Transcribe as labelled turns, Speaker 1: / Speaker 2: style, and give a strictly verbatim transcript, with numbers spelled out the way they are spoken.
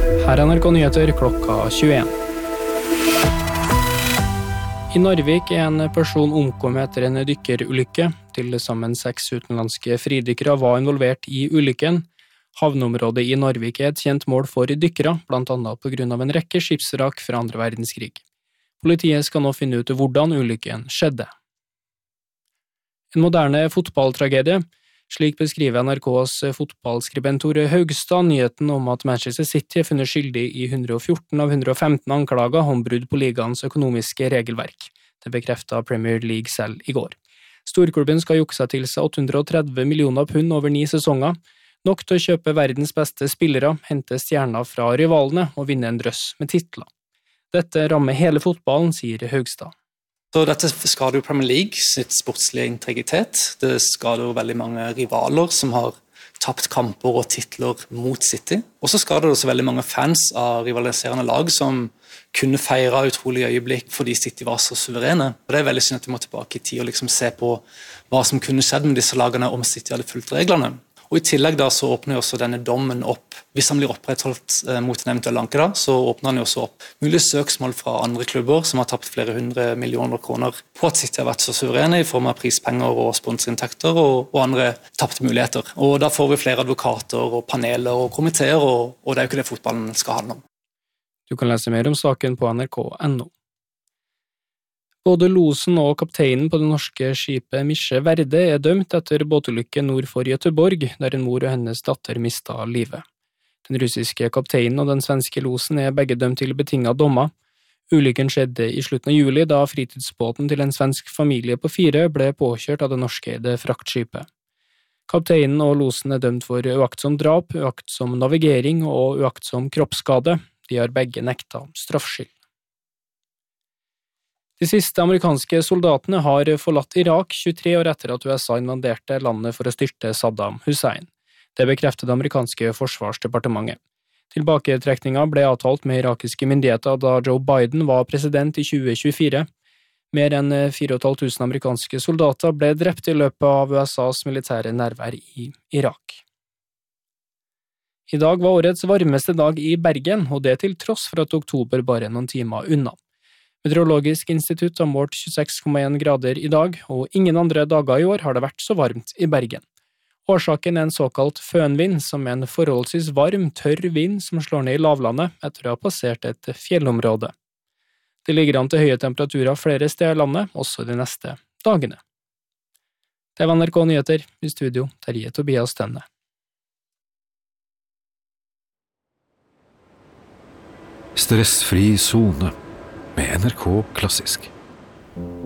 Speaker 1: Her er N R K Nyheter klokka tjueen. I Narvik er en person omkommet etter en dykkerulykke. Til sammen seks utenlandske fridykkere var involvert i ulykken. Havneområdet i Narvik er et kjent mål for dykkere, blant annet på grunn av en rekke skipsvrak fra andre verdenskrig. Politiet skal nå finne ut hvordan ulykken skjedde. En moderne fotballtragedie. Slik beskriver N R K's fotballskribent Tore Haugstad nyheten om at Manchester City er funnet skyldig i hundre og fjorten av hundre og femten anklager om brudd på ligaens økonomiske regelverk. Det bekreftet Premier League selv i går. Storklubben skal jukse til seg åtte hundre og tretti millioner pund over ni sesonger, nok til å kjøpe verdens beste spillere, hente stjerner fra rivalene og vinne en drøss med titler. Dette rammer hele fotballen, sier Haugstad.
Speaker 2: Så dette skader jo Premier League sitt sportslige integritet. Det skader jo veldig mange rivaler som har tapt kamper og titler mot City. Og så skader det også veldig mange fans av rivaliserende lag som kunne feire utrolige øyeblikk fordi City var så suverene. Og det er veldig synd at de må tilbake i tid og liksom se på hva som kunne skjedd med disse lagene om City hadde fulgt reglene. Og I tillegg da så åpner jo også denne dommen opp, hvis han blir opprettholdt eh, mot en eventuell anke da, så åpner han jo også opp mulige søksmål fra andre klubber som har tapt flere hundre millioner kroner på at City har vært så suverene I form av prispenger og sponsorinntekter og, og andre tapte muligheter. Og da får vi flere advokater og paneler og komiteer, og, og det er jo ikke det fotballen skal handle om.
Speaker 1: Du kan lese mer om saken på N R K punktum no. Både losen og kapteinen på det norske skipet Misje Verde er dømt etter båtulykke nord for Göteborg, der en mor og hennes datter mistet livet. Den russiske kapteinen og den svenske losen er begge dømt til betinget dommer. Ulykken skjedde I slutten av juli, da fritidsbåten til en svensk familie på fire ble påkjørt av det norskeide fraktskipet. Kapteinen og losen er dømt for uaktsom drap, uaktsom navigering og uaktsom kroppsskade. De har begge nekta straffskyld. De siste amerikanske soldatene har forlatt Irak tjuetre år etter at U S A invaderte landet for å styrte Saddam Hussein. Det bekreftet det amerikanske forsvarsdepartementet. Tilbaketrekningen ble avtalt med irakiske myndigheter da Joe Biden var president I tjue tjuefire. Mer enn fire tusen fem hundre amerikanske soldater ble drept I løpet av U S A's militære nærvær I Irak. I dag var årets varmeste dag I Bergen, og det til tross for at oktober bare er noen timer unna. Meteorologisk institutt har målt tjueseks komma en grader I dag, og ingen andre dager I år har det vært så varmt I Bergen. Årsaken er en såkalt fønvind, som er en forholdsvis varm, tørr vind som slår ned I lavlandet etter å ha passert et fjellområde. Det ligger an til høye temperaturer flere steder I landet, også de neste dagene. Det var N R K Nyheter, I studio Terje Tobias Tønne.
Speaker 3: Stressfri zone med N R K Klassisk.